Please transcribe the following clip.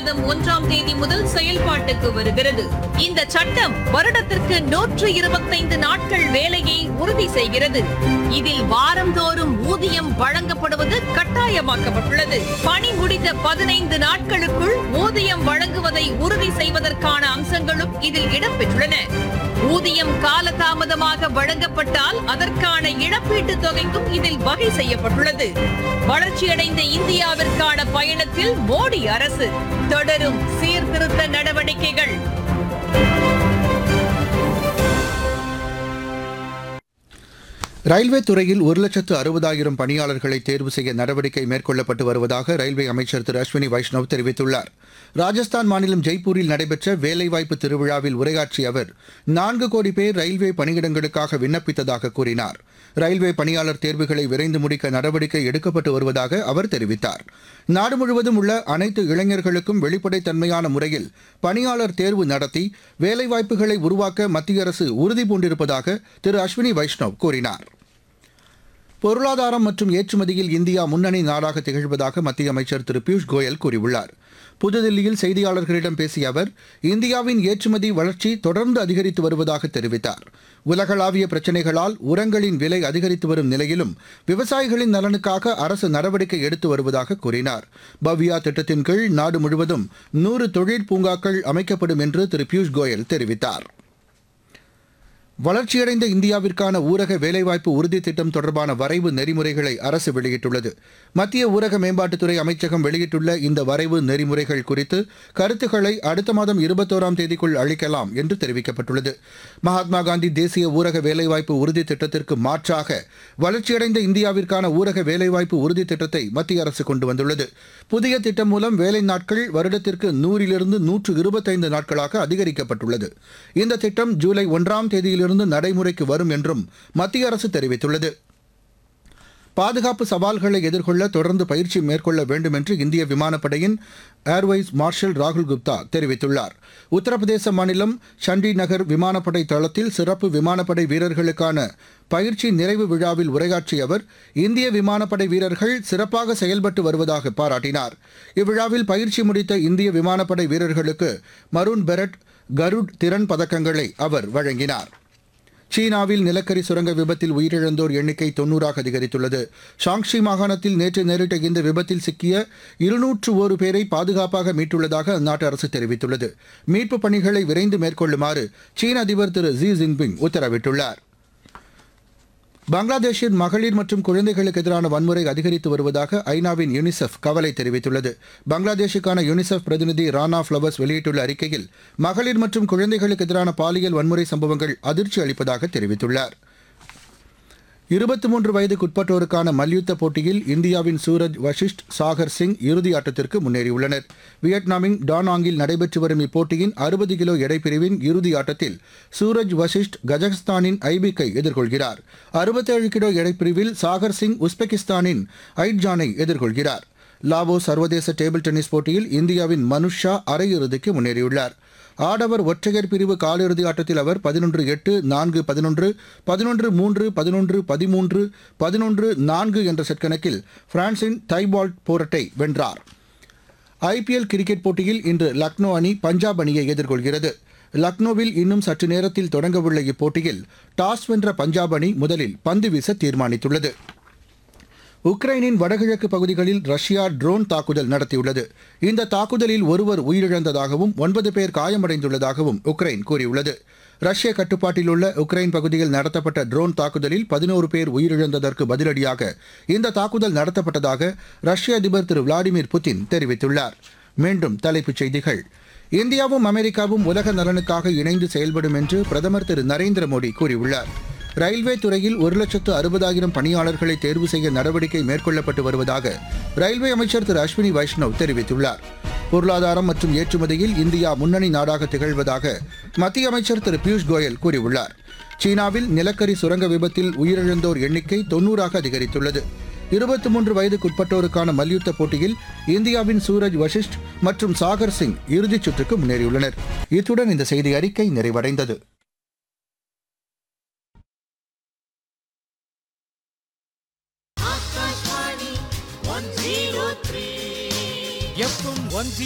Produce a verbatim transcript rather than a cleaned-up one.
மாதம் ஒன்றாம் தேதி முதல் செயல்பாட்டுக்கு வருகிறது. இந்த சட்டம் வருடத்திற்கு நூற்று இருபத்தைந்து நாட்கள் வேலையை உறுதி செய்கிறது. இதில் வாரந்தோறும் ஊதியம் வழங்கப்படுவது கட்டாயமாக்கப்பட்டுள்ளது. பணி முடிந்த பதினைந்து நாட்களுக்குள் ஊதியம் வழங்குவதை உறுதி செய்வதற்கான அம்சங்களும் இதில் இடம்பெற்றுள்ளன. ஊதியம் காலதாமதமாக வழங்கப்பட்டால் அதற்கான இழப்பீட்டுத் தொகைக்கும் இதில் வகை செய்யப்பட்டுள்ளது. வளர்ச்சியடைந்த இந்தியாவிற்கான பயணத்தில் மோடி அரசு தொடரும் சீர்திருத்த நடவடிக்கைகள். ரயில்வே துறையில் ஒரு லட்சத்து அறுபதாயிரம் பணியாளர்களை தேர்வு செய்ய நடவடிக்கை மேற்கொள்ளப்பட்டு வருவதாக ரயில்வே அமைச்சர் திரு அஸ்வினி வைஷ்ணவ் தெரிவித்துள்ளார். ராஜஸ்தான் மாநிலம் ஜெய்ப்பூரில் நடைபெற்ற வேலைவாய்ப்பு திருவிழாவில் உரையாற்றிய அவர் நான்கு கோடி பேர் ரயில்வே பணியிடங்களுக்காக விண்ணப்பித்ததாக கூறினார். ரயில்வே பணியாளர் தேர்வுகளை விரைந்து முடிக்க நடவடிக்கை எடுக்கப்பட்டு வருவதாக அவர் தெரிவித்தார். நாடு முழுவதும் உள்ள அனைத்து இளைஞர்களுக்கும் வெளிப்படைத்தன்மையான முறையில் பணியாளர் தேர்வு நடத்தி வேலைவாய்ப்புகளை உருவாக்க மத்திய அரசு உறுதி பூண்டிருப்பதாக திரு அஸ்வினி வைஷ்ணவ் கூறினார். பொருளாதாரம் மற்றும் ஏற்றுமதியில் இந்தியா முன்னணி நாடாக திகழ்வதாக மத்திய அமைச்சர் திரு பியூஷ் கோயல் கூறியுள்ளார். புதுதில்லியில் செய்தியாளர்களிடம் பேசிய அவர் இந்தியாவின் ஏற்றுமதி வளர்ச்சி தொடர்ந்து அதிகரித்து வருவதாக தெரிவித்தார். உலகளாவிய பிரச்சினைகளால் உரங்களின் விலை அதிகரித்து வரும் நிலையிலும் விவசாயிகளின் நலனுக்காக அரசு நடவடிக்கை எடுத்து வருவதாக கூறினார். பவ்யா திட்டத்தின் கீழ் நாடு முழுவதும் நூறு தொழிற் பூங்காக்கள் அமைக்கப்படும் என்று திரு பியூஷ் கோயல் தெரிவித்தார். வளர்ச்சியடைந்த இந்தியாவிற்கான ஊரக வேலைவாய்ப்பு உறுதி திட்டம் தொடர்பான வரைவு நெறிமுறைகளை அரசு வெளியிட்டுள்ளது. மத்திய ஊரக மேம்பாட்டுத்துறை அமைச்சகம் வெளியிட்டுள்ள இந்த வரைவு நெறிமுறைகள் குறித்து கருத்துக்களை அடுத்த மாதம் இருபத்தோராம் தேதிக்குள் அளிக்கலாம் என்று தெரிவிக்கப்பட்டுள்ளது. மகாத்மா காந்தி தேசிய ஊரக வேலைவாய்ப்பு உறுதி திட்டத்திற்கு மாற்றாக வளர்ச்சியடைந்த இந்தியாவிற்கான ஊரக வேலைவாய்ப்பு உறுதி திட்டத்தை மத்திய அரசு கொண்டு வந்துள்ளது. புதிய திட்டம் மூலம் வேலை நாட்கள் வருடத்திற்கு நூறிலிருந்து நூற்று இருபத்தைந்து நாட்களாக அதிகரிக்கப்பட்டுள்ளது. இந்த திட்டம் ஜூலை ஒன்றாம் தேதியில் இருந்து நடைமுறைக்கு வரும் என்றும் மத்திய அரசு தெரிவித்துள்ளது. பாதுகாப்பு சவால்களை எதிர்கொள்ள தொடர்ந்து பயிற்சி மேற்கொள்ள வேண்டும் என்று இந்திய விமானப்படையின் ஏர்வைஸ் மார்ஷல் ராகுல் குப்தா தெரிவித்துள்ளார். உத்தரப்பிரதேச மாநிலம் சண்டி நகர் விமானப்படை தளத்தில் சிறப்பு விமானப்படை வீரர்களுக்கான பயிற்சி நிறைவு விழாவில் உரையாற்றிய அவர் இந்திய விமானப்படை வீரர்கள் சிறப்பாக செயல்பட்டு வருவதாக பாராட்டினார். இவ்விழாவில் பயிற்சி முடித்த இந்திய விமானப்படை வீரர்களுக்கு மரூன் பெரட், கருட் திறன் பதக்கங்களை அவர் வழங்கினார். சீனாவில் நிலக்கரி சுரங்க விபத்தில் உயிரிழந்தோர் எண்ணிக்கை தொன்னூறாக அதிகரித்துள்ளது. ஷாங்ஷி மாகாணத்தில் நேற்று நேரிட்ட இந்த விபத்தில் சிக்கிய இருநூற்று ஒரு பேரை பாதுகாப்பாக மீட்டுள்ளதாக அந்நாட்டு அரசு தெரிவித்துள்ளது. மீட்புப் பணிகளை விரைந்து மேற்கொள்ளுமாறு சீன அதிபர் திரு ஜி ஜின்பிங் உத்தரவிட்டுள்ளார். பங்களாதேஷில் மகளிர் மற்றும் குழந்தைகளுக்கு எதிரான வன்முறை அதிகரித்து வருவதாக ஐநாவின் யுனிசெஃப் கவலை தெரிவித்துள்ளது. பங்களாதேஷுக்கான யுனிசெஃப் பிரதிநிதி ரானா ஃப்ளவர்ஸ் வெளியிட்டுள்ள அறிக்கையில் மகளிர் மற்றும் குழந்தைகளுக்கு எதிரான பாலியல் வன்முறை சம்பவங்கள் அதிர்ச்சி அளிப்பதாக தெரிவித்துள்ளார். இருபத்தி மூன்று வயதுக்குட்பட்டோருக்கான மல்யுத்த போட்டியில் இந்தியாவின் சூரஜ் வஷிஷ்ட், சாகர் சிங் இறுதி ஆட்டத்திற்கு முன்னேறியுள்ளனர். வியட்நாமின் டானாங்கில் நடைபெற்று வரும் இப்போட்டியின் அறுபது கிலோ எடைப்பிரிவின் இறுதி ஆட்டத்தில் சூரஜ் வஷிஷ்ட் கஜகஸ்தானின் ஐபிக்கை எதிர்கொள்கிறார். அறுபத்தேழு கிலோ எடைப்பிரிவில் சாகர் சிங் உஸ்பெகிஸ்தானின் ஐட்ஜானை எதிர்கொள்கிறார். லாவோ சர்வதேச டேபிள் டென்னிஸ் போட்டியில் இந்தியாவின் மனுஷ் ஷா அரையிறுதிக்கு முன்னேறியுள்ளார். ஆடவர் ஒற்றையர் பிரிவு காலிறுதி ஆட்டத்தில் அவர் பதினொன்று எட்டு, நான்கு பதினொன்று, பதினொன்று மூன்று, பதினொன்று பதிமூன்று, பதினொன்று நான்கு என்ற செட் கணக்கில் பிரான்சின் தைபால்ட் போரட்டை வென்றார். ஐபிஎல் கிரிக்கெட் போட்டியில் இன்று லக்னோ அணி பஞ்சாப் அணியை எதிர்கொள்கிறது. லக்னோவில் இன்னும் சற்று நேரத்தில் தொடங்கவுள்ள இப்போட்டியில் டாஸ் வென்ற பஞ்சாப் அணி முதலில் பந்து வீச தீர்மானித்துள்ளது. உக்ரைனின் வடகிழக்கு பகுதிகளில் ரஷ்யா ட்ரோன் தாக்குதல் நடத்தியுள்ளது. இந்த தாக்குதலில் ஒருவர் உயிரிழந்ததாகவும் ஒன்பது பேர் காயமடைந்துள்ளதாகவும் உக்ரைன் கூறியுள்ளது. ரஷ்ய கட்டுப்பாட்டில் உள்ள உக்ரைன் பகுதியில் நடத்தப்பட்ட ட்ரோன் தாக்குதலில் பதினோரு பேர் உயிரிழந்ததற்கு பதிலடியாக இந்த தாக்குதல் நடத்தப்பட்டதாக ரஷ்ய அதிபர் திரு விளாடிமிர் புட்டின் தெரிவித்துள்ளார். மீண்டும் தலைப்புச் செய்திகள். இந்தியாவும் அமெரிக்காவும் உலக நலனுக்காக இணைந்து செயல்படும் என்று பிரதமர் திரு நரேந்திர மோடி கூறியுள்ளார். ரயில்வே துறையில் ஒரு லட்சத்து அறுபதாயிரம் பணியாளர்களை தேர்வு செய்ய நடவடிக்கை மேற்கொள்ளப்பட்டு வருவதாக ரயில்வே அமைச்சர் திரு அஸ்வினி வைஷ்ணவ் தெரிவித்துள்ளார். பொருளாதாரம் மற்றும் ஏற்றுமதியில் இந்தியா முன்னணி நாடாக திகழ்வதாக மத்திய அமைச்சர் திரு பியூஷ் கோயல் கூறியுள்ளார். சீனாவில் நிலக்கரி சுரங்க விபத்தில் உயிரிழந்தோர் எண்ணிக்கை தொன்னூறாக அதிகரித்துள்ளது. இருபத்தி மூன்று வயதுக்குட்பட்டோருக்கான மல்யுத்த போட்டியில் இந்தியாவின் சூரஜ் வஷிஷ்ட் மற்றும் சாகர் சிங் இறுதிச் சுற்றுக்கு முன்னேறியுள்ளனர். இத்துடன் இந்த செய்தி அறிக்கை நிறைவடைந்தது.